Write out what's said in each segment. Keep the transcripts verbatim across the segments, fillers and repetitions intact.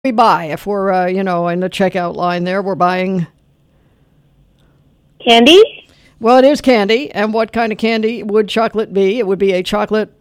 we buy if we're, uh, you know, in the checkout line there? We're buying... Candy? Well, it is candy. And what kind of candy would chocolate be? It would be a chocolate...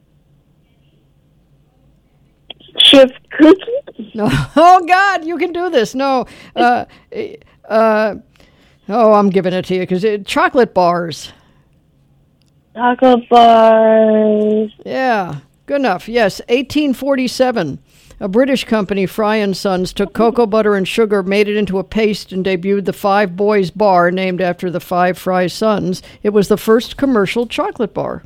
Chip cookie? No. Oh, God, you can do this. No. Uh, uh, oh, I'm giving it to you because chocolate bars. Chocolate bars. Yeah, good enough. Yes, eighteen forty-seven. A British company, Fry and Sons, took cocoa butter and sugar, made it into a paste, and debuted the Five Boys bar, named after the five Fry sons. It was the first commercial chocolate bar.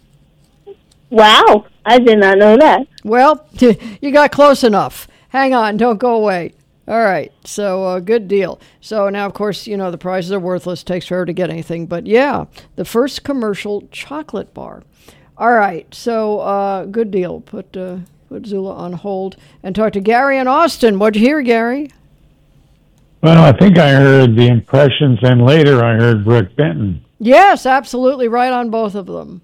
Wow, I did not know that. Well, you got close enough. Hang on, don't go away. All right, so uh, good deal. So now, of course, you know, the prizes are worthless. Takes forever to get anything. But yeah, the first commercial chocolate bar. All right, so uh, good deal. Put... Uh, Put Zula on hold and talk to Gary in Austin. What'd you hear, Gary? Well, I think I heard the Impressions, and later I heard Brook Benton. Yes, absolutely right on both of them.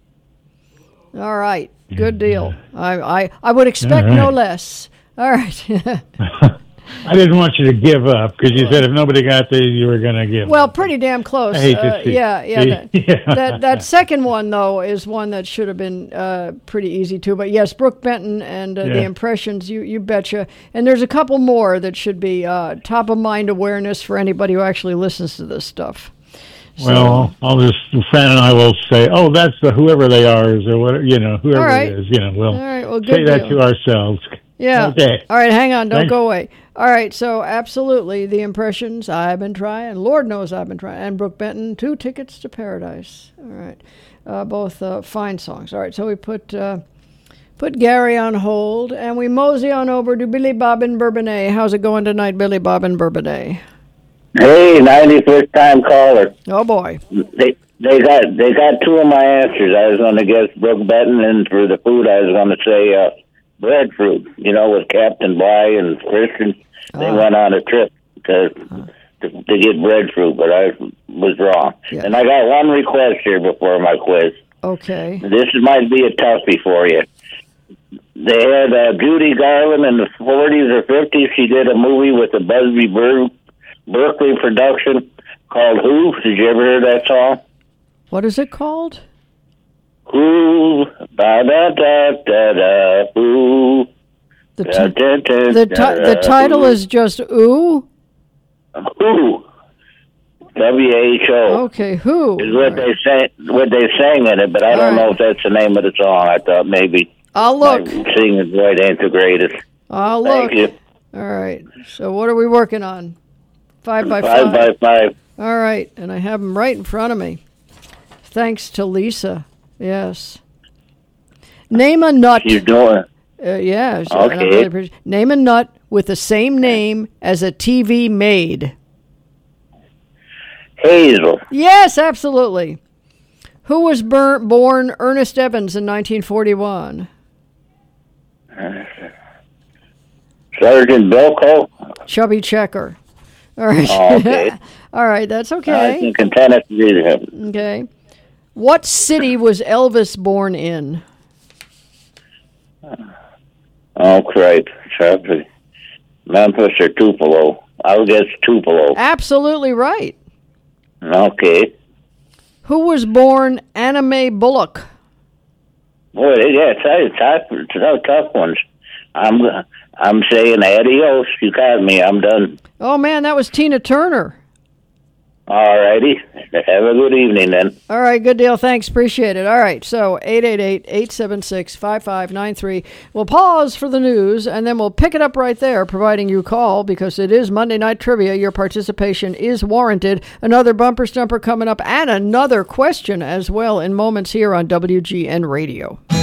All right, good deal. I I, I would expect right. no less. All right. I didn't want you to give up because you said if nobody got there, you were going to give well, up. Well, pretty damn close. I hate Uh, to see. yeah, yeah. That, yeah. that that second one though is one that should have been uh, pretty easy too. But yes, Brook Benton and uh, Yeah. the Impressions. You you betcha. And there's a couple more that should be uh, top of mind awareness for anybody who actually listens to this stuff. So, Well, I'll just, Fran and I will say, oh, that's the whoever they are, or whatever, you know, whoever All right. it is, you know, we'll all right, well, good say that deal. to ourselves. Yeah. Okay. All right, hang on. Don't Thanks. go away. All right, so absolutely, the Impressions, I've been trying. Lord knows I've been trying. And Brook Benton, Two Tickets to Paradise. All right, uh, both uh, fine songs. All right, so we put uh, put Gary on hold, and we mosey on over to Billy Bob in Bourbonnais. How's it going tonight, Billy Bob in Bourbonnais? Hey, ninety-first time caller. Oh, boy. They they got they got two of my answers. I was going to guess Brook Benton, and for the food, I was going to say uh, breadfruit. You know, with Captain Bly and Christian, they Ah. went on a trip to, to to get breadfruit, but I was wrong. Yeah. And I got one request here before my quiz. Okay. This might be a toughie for you. They had uh, Judy Garland in the forties or fifties. She did a movie with a Busby Ber- Berkeley production called Who? Did you ever hear that song? What is it called? Who? Da da da da da. Who? The, Da, ti- da, da, the, da, ti- the da, title who? is just Ooh? Who? W H O. Okay, Who? Is what they sang. What they sang in it, but I don't All right. know if that's the name of the song. I thought maybe. I'll look. My singing voice ain't the greatest. I'll look. Thank you. All right. So what are we working on? Five by Five five. by five. All right. And I have them right in front of me. Thanks to Lisa. Yes. Name a nut. You're doing. Uh, yeah. so- and I Okay. really appreciate- Name a nut with the same name as a T V maid. Hazel. Yes, absolutely. Who was bur- born Ernest Evans in nineteen forty-one? Sergeant Bilko. Chubby Checker. All right. Oh, okay. All right. That's I okay. think in Tennessee. Okay. What city was Elvis born in? Oh, crap. Sorry. Memphis or Tupelo. I'll guess Tupelo. Absolutely right. Okay. Who was born Anna Mae Bullock? Boy, yeah, it's tough, it's tough, tough ones. I'm, I'm saying adios. You got me. I'm done. Oh, man, that was Tina Turner. All righty. Have a good evening, then. All right, good deal. Thanks. Appreciate it. All right, so eight eight eight, eight seven six, five five nine three. We'll pause for the news, and then we'll pick it up right there, providing you call, because it is Monday Night Trivia. Your participation is warranted. Another bumper stumper coming up, and another question as well in moments here on W G N Radio.